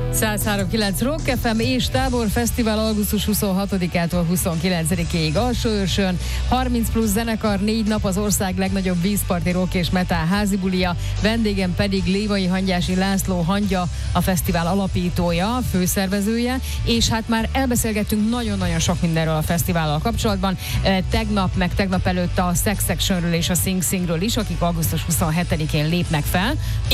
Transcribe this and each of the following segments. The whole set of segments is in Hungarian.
103.9 Rock FM és Tábor Fesztivál augusztus 26-ától 29-ig Alsóőrsön. 30 plusz zenekar, 4 nap az ország legnagyobb vízparti rock és metal házibulia. Vendégem pedig Lévai Hangyási László Hangya, a fesztivál alapítója, főszervezője, és hát már elbeszélgettünk nagyon-nagyon sok mindenről a fesztivállal kapcsolatban. Tegnap, meg tegnap előtt a Sex Sectionről és a Sing Singről is, akik augusztus 27-én lépnek fel.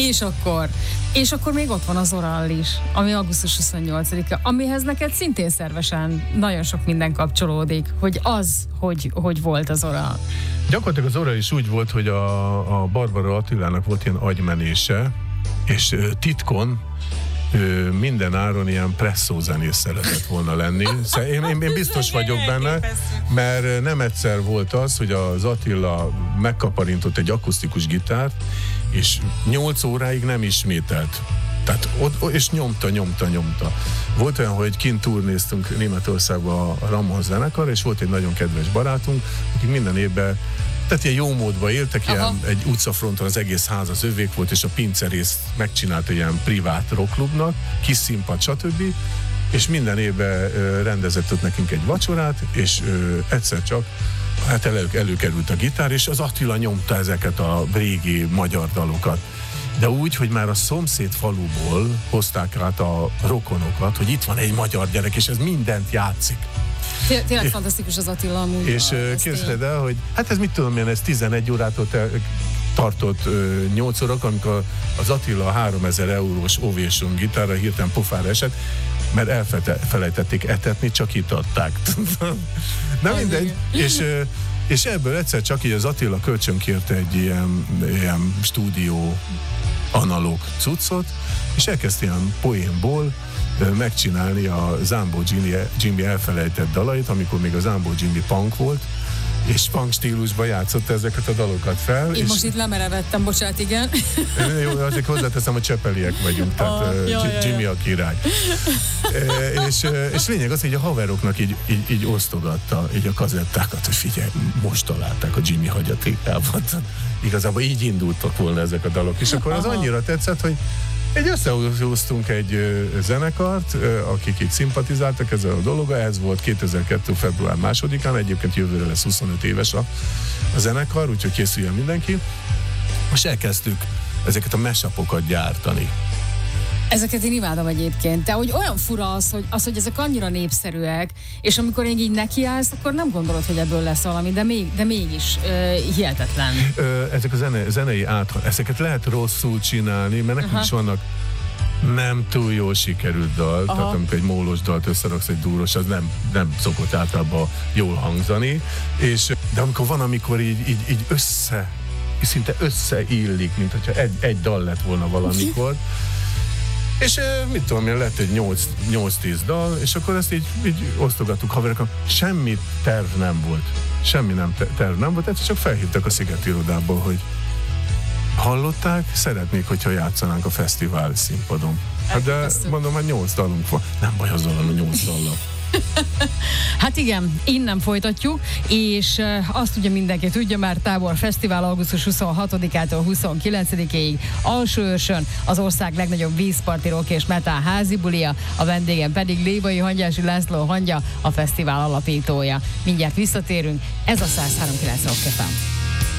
És akkor még ott van az Oral is, ami augusztus 28-a, amihez neked szintén szervesen nagyon sok minden kapcsolódik, hogy volt az Oral. Gyakorlatilag az Oral is úgy volt, hogy a Barbara Attilának volt ilyen agymenése, és titkon minden áron ilyen presszó zenész szeretett volna lenni. Én biztos vagyok benne, mert nem egyszer volt az, hogy az Attila megkaparintott egy akusztikus gitárt, és 8 óráig nem ismételt. Tehát és nyomta. Volt olyan, hogy kint turnéztünk Németországba a Ramon zenekar, és volt egy nagyon kedves barátunk, akik minden évben, tehát ilyen jó módban éltek, ilyen egy utcafronton az egész ház az övék volt, és a pincerész megcsinálta ilyen privát rockklubnak, kis színpad, stb. És minden évben rendezett ott nekünk egy vacsorát, és egyszer csak hát előkerült a gitár, és az Attila nyomta ezeket a régi magyar dalokat. De úgy, hogy már a szomszéd faluból hozták át a rokonokat, hogy itt van egy magyar gyerek, és ez mindent játszik. Tényleg fantasztikus az Attila amúgy. És képzeld el, hogy hát ez mit tudom én, ez 11 órától tartott 8 órak, amikor az Attila 3000 eurós Ovation gitárra hirtelen pofára esett, mert elfelejtették etetni, csak itt adták. Na mindegy. És ebből egyszer csak így az Attila kölcsönkérte egy ilyen stúdió analóg cuccot, és elkezdte ilyen poénból megcsinálni a Zambó Jimmy elfelejtett dalait, amikor még a Zambó Jimmy punk volt, és punk stílusban játszott ezeket a dalokat fel. Én most itt lemerevettem, bocsánat, igen. Jó, azért hozzáteszem, hogy csepeliek vagyunk, tehát Jimmy a király. És lényeg az, hogy a haveroknak így osztogatta így a kazettákat, hogy figyelj, most találták a Jimmy hagyatékában. Igazából így indultak volna ezek a dalok, és akkor az annyira tetszett, hogy összehoztunk egy zenekart, akik így szimpatizáltak ezzel a dologgal, ez volt 2002. február 2-án, egyébként jövőre lesz 25 éves a zenekar, úgyhogy készüljön mindenki, és elkezdtük ezeket a mashupokat gyártani. Ezeket én imádom egyébként, de hogy olyan fura hogy ezek annyira népszerűek, és amikor én így nekiállsz, akkor nem gondolod, hogy ebből lesz valami, de mégis hihetetlen. Ezek a zenei ezeket lehet rosszul csinálni, mert nekünk is vannak nem túl jól sikerült dal, tehát amikor egy mólós dalt összeraksz egy dúros, az nem szokott általában jól hangzani, de amikor így szinte összeillik, mint hogyha egy dal lett volna valamikor. És mit tudom én, lett egy 8-10 dal, és akkor ezt így osztogattuk haverokkal. Semmi terv nem volt. Egyszer csak felhívtak a Sziget irodából, hogy hallották, szeretnék, hogyha játszanánk a fesztivál színpadon. Hát de mondom, hogy 8 dalunk van. Nem baj azzal a 8 dallal. Hát igen, innen folytatjuk, és azt ugye mindenki tudja már, Tábor Fesztivál augusztus 26-ától 29-ig Alsóőrsön, az ország legnagyobb vízparti rock és metal házibulia, a vendégem pedig Lévai Hangyási László Hangya, a fesztivál alapítója. Mindjárt visszatérünk, ez a 103.9 Rock FM.